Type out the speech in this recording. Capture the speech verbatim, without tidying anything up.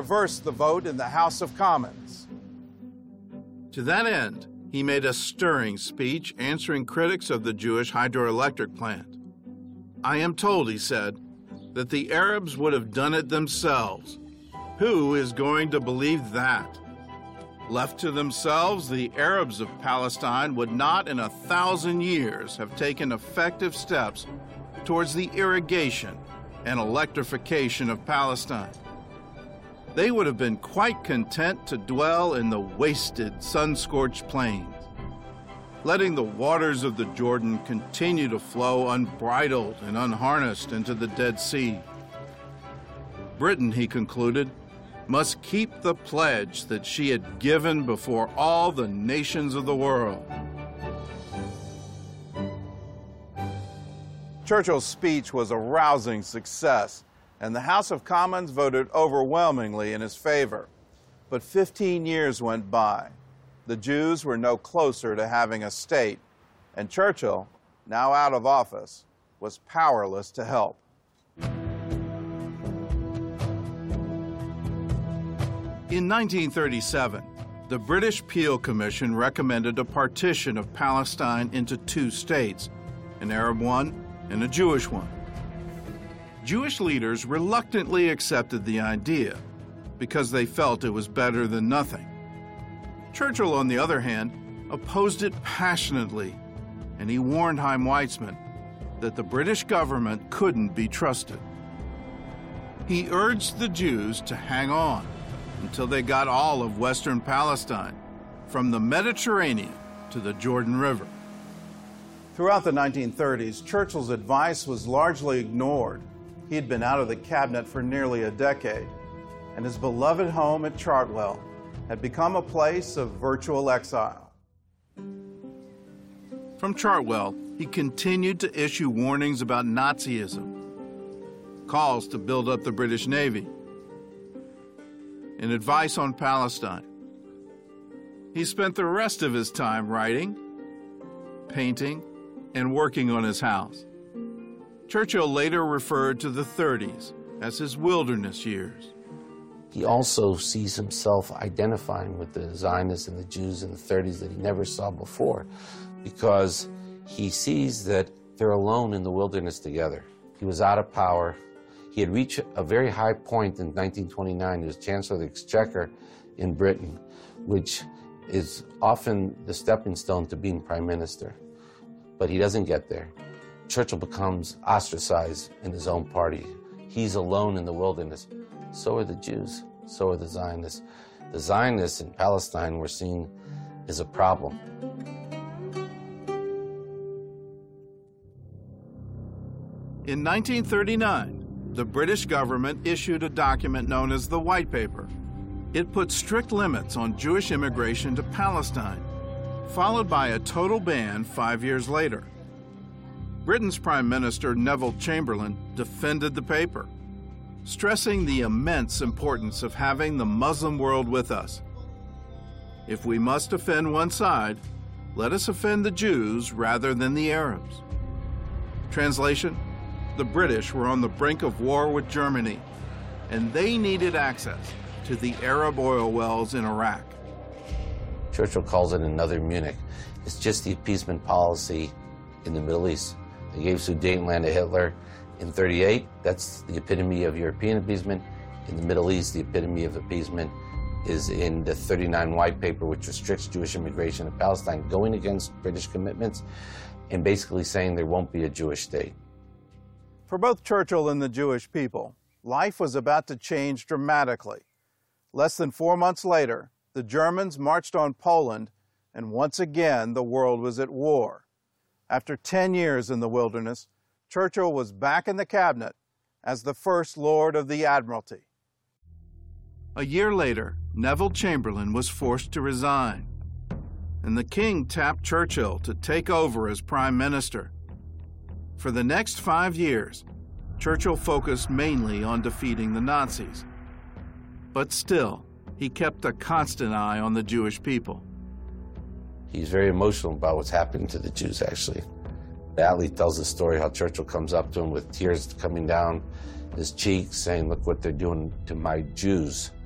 reverse the vote in the House of Commons. To that end, he made a stirring speech answering critics of the Jewish hydroelectric plant. "I am told," he said, "that the Arabs would have done it themselves. Who is going to believe that? Left to themselves, the Arabs of Palestine would not in a thousand years have taken effective steps towards the irrigation and electrification of Palestine. They would have been quite content to dwell in the wasted, sun-scorched plains, letting the waters of the Jordan continue to flow unbridled and unharnessed into the Dead Sea. Britain," he concluded, "must keep the pledge that she had given before all the nations of the world." Churchill's speech was a rousing success, and the House of Commons voted overwhelmingly in his favor. But fifteen years went by. The Jews were no closer to having a state, and Churchill, now out of office, was powerless to help. In nineteen thirty-seven, the British Peel Commission recommended a partition of Palestine into two states, an Arab one and a Jewish one. Jewish leaders reluctantly accepted the idea because they felt it was better than nothing. Churchill, on the other hand, opposed it passionately, and he warned Chaim Weizmann that the British government couldn't be trusted. He urged the Jews to hang on until they got all of Western Palestine, from the Mediterranean to the Jordan River. Throughout the nineteen thirties, Churchill's advice was largely ignored. He had been out of the cabinet for nearly a decade, and his beloved home at Chartwell had become a place of virtual exile. From Chartwell, he continued to issue warnings about Nazism, calls to build up the British Navy, and advice on Palestine. He spent the rest of his time writing, painting, and working on his house. Churchill later referred to the thirties as his wilderness years. He also sees himself identifying with the Zionists and the Jews in the thirties that he never saw before, because he sees that they're alone in the wilderness together. He was out of power. He had reached a very high point in nineteen twenty-nine. He was Chancellor of the Exchequer in Britain, which is often the stepping stone to being Prime Minister. But he doesn't get there. Churchill becomes ostracized in his own party. He's alone in the wilderness. So are the Jews. So are the Zionists. The Zionists in Palestine were seen as a problem. In nineteen thirty-nine, the British government issued a document known as the White Paper. It put strict limits on Jewish immigration to Palestine, followed by a total ban five years later. Britain's Prime Minister Neville Chamberlain defended the paper, stressing the immense importance of having the Muslim world with us. If we must offend one side, let us offend the Jews rather than the Arabs. Translation: the British were on the brink of war with Germany, and they needed access to the Arab oil wells in Iraq. Churchill calls it another Munich. It's just the appeasement policy in the Middle East. They gave Sudetenland to Hitler in thirty-eight. That's the epitome of European appeasement. In the Middle East, the epitome of appeasement is in the thirty-nine White Paper, which restricts Jewish immigration to Palestine, going against British commitments and basically saying there won't be a Jewish state. For both Churchill and the Jewish people, life was about to change dramatically. Less than four months later, the Germans marched on Poland, and once again the world was at war. After ten years in the wilderness, Churchill was back in the cabinet as the First Lord of the Admiralty. A year later, Neville Chamberlain was forced to resign, and the king tapped Churchill to take over as Prime Minister. For the next five years, Churchill focused mainly on defeating the Nazis. But still, he kept a constant eye on the Jewish people. He's very emotional about what's happening to the Jews, actually. Attlee tells the story how Churchill comes up to him with tears coming down his cheeks, saying, "Look what they're doing to my Jews."